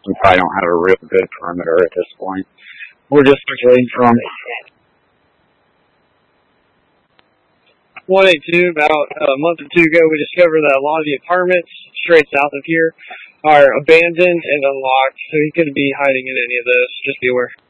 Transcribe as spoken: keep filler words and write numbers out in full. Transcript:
we probably don't have a real good perimeter at this point. We're just waiting for them. one eighty-two, about a month or two ago, we discovered that a lot of the apartments straight south of here are abandoned and unlocked, so he could be hiding in any of those. Just be aware.